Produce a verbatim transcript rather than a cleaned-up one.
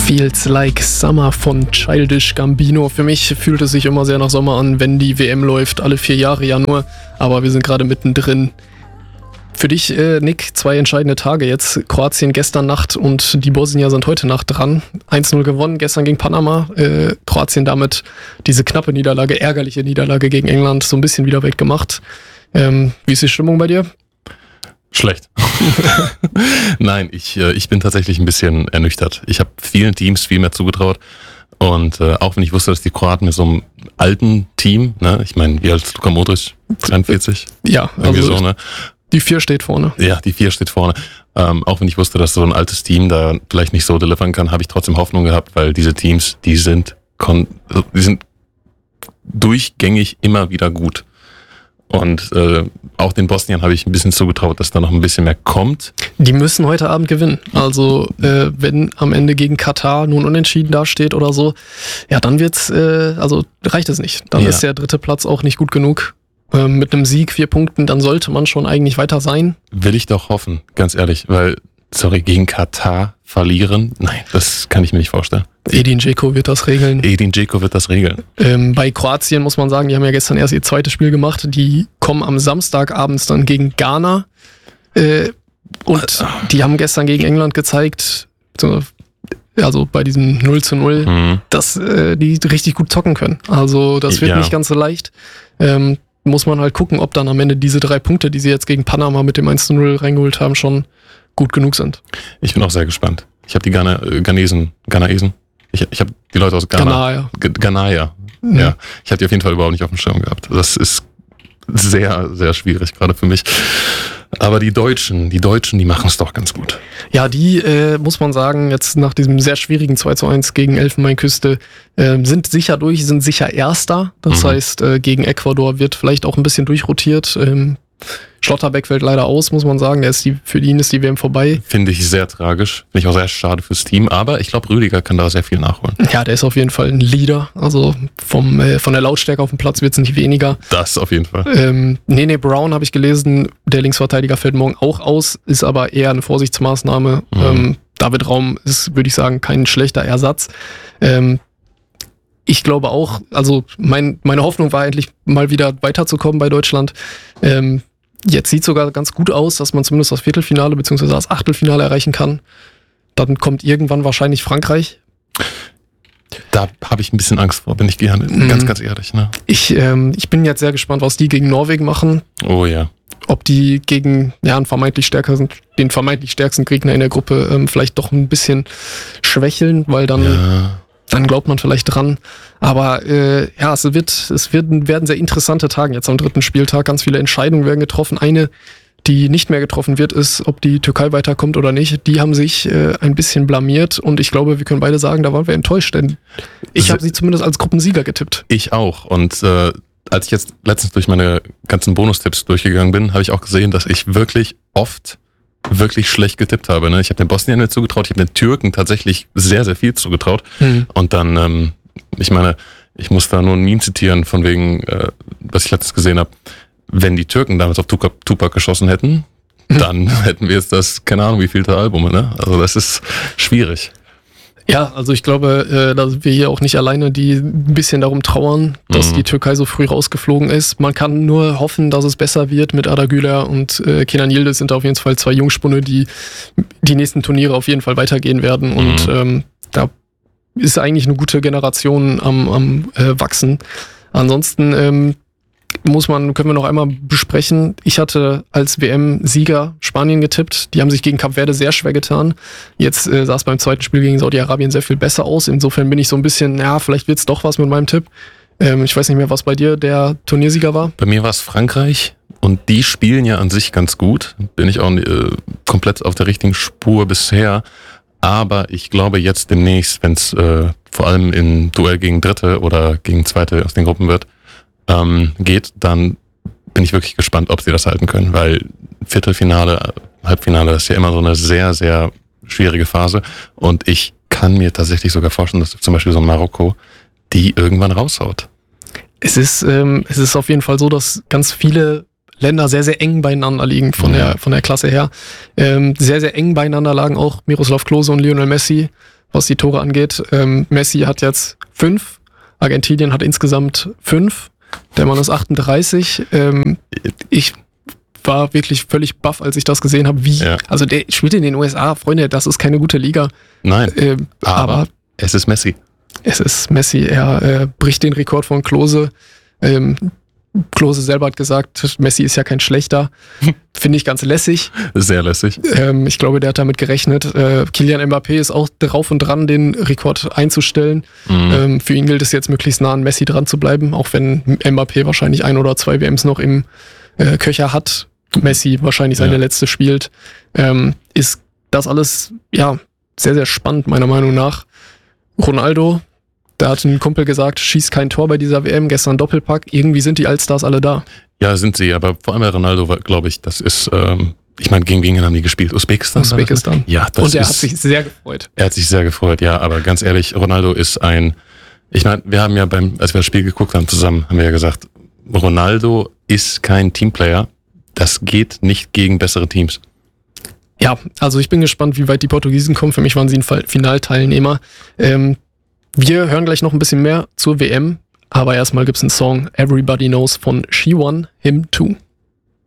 Feels Like Summer von Childish Gambino. Für mich fühlt es sich immer sehr nach Sommer an, wenn die W M läuft, alle vier Jahre ja nur, aber wir sind gerade mittendrin. Für dich, äh, Nick, zwei entscheidende Tage jetzt. Kroatien gestern Nacht und die Bosnier sind heute Nacht dran. eins null gewonnen, gestern gegen Panama. Äh, Kroatien damit diese knappe Niederlage, ärgerliche Niederlage gegen England so ein bisschen wieder weggemacht. Ähm, wie ist die Stimmung bei dir? Schlecht. Nein, ich, äh, ich bin tatsächlich ein bisschen ernüchtert. Ich habe vielen Teams viel mehr zugetraut. Und äh, auch wenn ich wusste, dass die Kroaten mit so einem alten Team, ne, ich meine, wie alt ist Luka Modric? dreiundvierzig? Ja, irgendwie also so, ne? Die vier steht vorne. Ja, die vier steht vorne. Ähm, auch wenn ich wusste, dass so ein altes Team da vielleicht nicht so delivern kann, habe ich trotzdem Hoffnung gehabt, weil diese Teams, die sind, kon- die sind durchgängig immer wieder gut. Und äh, auch den Bosniern habe ich ein bisschen zugetraut, dass da noch ein bisschen mehr kommt. Die müssen heute Abend gewinnen. Also äh, wenn am Ende gegen Katar nun unentschieden dasteht oder so, ja, dann wird's, äh, also reicht es nicht. Dann Ja. ist der dritte Platz auch nicht gut genug. Ähm, mit einem Sieg, vier Punkten, dann sollte man schon eigentlich weiter sein. Will ich doch hoffen, ganz ehrlich, weil, sorry, gegen Katar verlieren, nein, das kann ich mir nicht vorstellen. Edin Dzeko wird das regeln. Edin Dzeko wird das regeln. Ähm, bei Kroatien muss man sagen, die haben ja gestern erst ihr zweites Spiel gemacht. Die kommen am Samstagabends dann gegen Ghana. Äh, und die haben gestern gegen England gezeigt, so, also bei diesem null zu null, Mhm. dass äh, die richtig gut zocken können. Also das wird Ja. nicht ganz so leicht. Ähm, muss man halt gucken, ob dann am Ende diese drei Punkte, die sie jetzt gegen Panama mit dem eins zu null reingeholt haben, schon gut genug sind. Ich bin auch sehr gespannt. Ich habe die Ghana, äh, Ghanesen, Ghanaesen, ich, ich habe die Leute aus Ghana. Ghana, G- Ghana, ja. Mhm. ja. Ich habe die auf jeden Fall überhaupt nicht auf dem Schirm gehabt. Das ist sehr, sehr schwierig, gerade für mich. Aber die Deutschen, die Deutschen, die machen es doch ganz gut. Ja, die, äh, muss man sagen, jetzt nach diesem sehr schwierigen zwei zu eins gegen Elfenbeinküste, äh, sind sicher durch, sind sicher Erster. Das Mhm. heißt, äh, gegen Ecuador wird vielleicht auch ein bisschen durchrotiert. Ähm, Schlotterbeck fällt leider aus, muss man sagen. Der ist die, für ihn ist die W M vorbei. Finde ich sehr tragisch. Finde ich auch sehr schade fürs Team. Aber ich glaube, Rüdiger kann da sehr viel nachholen. Ja, der ist auf jeden Fall ein Leader. Also vom, äh, von der Lautstärke auf dem Platz wird es nicht weniger. Das auf jeden Fall. Ähm, Nene Brown habe ich gelesen, der Linksverteidiger fällt morgen auch aus, ist aber eher eine Vorsichtsmaßnahme. Mhm. Ähm, David Raum ist, würde ich sagen, kein schlechter Ersatz. Ähm, ich glaube auch, also mein, meine Hoffnung war endlich mal wieder weiterzukommen bei Deutschland. Ähm, jetzt sieht sogar ganz gut aus, dass man zumindest das Viertelfinale bzw. das Achtelfinale erreichen kann. Dann kommt irgendwann wahrscheinlich Frankreich. Da habe ich ein bisschen Angst vor, bin ich gerne, Mhm. ganz, ganz ehrlich. Ne? Ich, ähm, ich bin jetzt sehr gespannt, was die gegen Norwegen machen. Oh ja. Ob die gegen ja, einen vermeintlich stärkeren, den vermeintlich stärksten Gegner in der Gruppe ähm, vielleicht doch ein bisschen schwächeln, weil dann, Ja. dann glaubt man vielleicht dran. Aber äh, ja, es wird, es werden, werden sehr interessante Tage jetzt am dritten Spieltag. Ganz viele Entscheidungen werden getroffen. Eine, die nicht mehr getroffen wird, ist, ob die Türkei weiterkommt oder nicht. Die haben sich äh, ein bisschen blamiert und ich glaube, wir können beide sagen, da waren wir enttäuscht, denn ich Se- habe sie zumindest als Gruppensieger getippt. Ich auch. Und äh, als ich jetzt letztens durch meine ganzen Bonustipps durchgegangen bin, habe ich auch gesehen, dass ich wirklich oft wirklich schlecht getippt habe. Ne? Ich habe den Bosniern nicht zugetraut, ich habe den Türken tatsächlich sehr, sehr viel zugetraut. Hm. Und dann, ähm, ich meine, ich muss da nur ein Meme zitieren, von wegen, äh, was ich letztens gesehen habe. Wenn die Türken damals auf Tupac, Tupac geschossen hätten, dann hätten wir jetzt das, keine Ahnung, wie vielte Album, ne? Also das ist schwierig. Ja, also ich glaube, äh, da sind wir hier auch nicht alleine, die ein bisschen darum trauern, dass Mhm. die Türkei so früh rausgeflogen ist. Man kann nur hoffen, dass es besser wird mit Arda Güler und äh, Kenan Yildiz sind auf jeden Fall zwei Jungspunde, die die nächsten Turniere auf jeden Fall weitergehen werden. Und Mhm. ähm, da ist eigentlich eine gute Generation am, am äh, Wachsen. Ansonsten ähm, muss man, können wir noch einmal besprechen. Ich hatte als W M-Sieger Spanien getippt. Die haben sich gegen Kap Verde sehr schwer getan. Jetzt äh, sah es beim zweiten Spiel gegen Saudi-Arabien sehr viel besser aus. Insofern bin ich so ein bisschen, ja, vielleicht wird's doch was mit meinem Tipp. Ähm, ich weiß nicht mehr, was bei dir der Turniersieger war. Bei mir war es Frankreich und die spielen ja an sich ganz gut. Bin ich auch äh, komplett auf der richtigen Spur bisher. Aber ich glaube jetzt demnächst, wenn es äh, vor allem im Duell gegen Dritte oder gegen Zweite aus den Gruppen wird, ähm, geht, dann bin ich wirklich gespannt, ob sie das halten können. Weil Viertelfinale, Halbfinale ist ja immer so eine sehr, sehr schwierige Phase. Und ich kann mir tatsächlich sogar vorstellen, dass zum Beispiel so ein Marokko die irgendwann raushaut. Es ist, ähm, es ist auf jeden Fall so, dass ganz viele Länder sehr, sehr eng beieinander liegen von Ja. der, von der Klasse her. Ähm, sehr, sehr eng beieinander lagen auch Miroslav Klose und Lionel Messi. was die Tore angeht. Ähm, Messi hat jetzt fünf, Argentinien hat insgesamt fünf, der Mann ist achtunddreißig. Ähm, ich war wirklich völlig baff, als ich das gesehen habe, wie, ja. also der spielt in den U S A, Freunde, das ist keine gute Liga. Nein, ähm, aber, aber es ist Messi. Es ist Messi, er äh, bricht den Rekord von Klose. Ähm, Klose selber hat gesagt, Messi ist ja kein Schlechter. Finde ich ganz lässig. Sehr lässig. Ähm, ich glaube, der hat damit gerechnet. Äh, Kylian Mbappé ist auch drauf und dran, den Rekord einzustellen. Mhm. Ähm, für ihn gilt es jetzt möglichst nah an Messi dran zu bleiben, auch wenn Mbappé wahrscheinlich ein oder zwei W Ms noch im äh, Köcher hat. Messi wahrscheinlich seine ja. letzte spielt. Ähm, ist das alles, ja, sehr, sehr spannend, meiner Meinung nach. Ronaldo, da hat ein Kumpel gesagt, schießt kein Tor bei dieser W M, gestern Doppelpack. Irgendwie sind die Allstars alle da. Ja, sind sie, aber vor allem bei Ronaldo, glaube ich, das ist, ähm, ich meine, gegen wen haben die gespielt? Usbekistan? Usbekistan. Ja, das Und er ist, hat sich sehr gefreut. Er hat sich sehr gefreut, ja, aber ganz ehrlich, Ronaldo ist ein, ich meine, wir haben ja beim, als wir das Spiel geguckt haben zusammen, haben wir ja gesagt, Ronaldo ist kein Teamplayer. Das geht nicht gegen bessere Teams. Ja, also ich bin gespannt, wie weit die Portugiesen kommen. Für mich waren sie ein Finalteilnehmer. Ähm, wir hören gleich noch ein bisschen mehr zur W M, aber erstmal gibt's einen Song Everybody Knows von She Won, Him Too.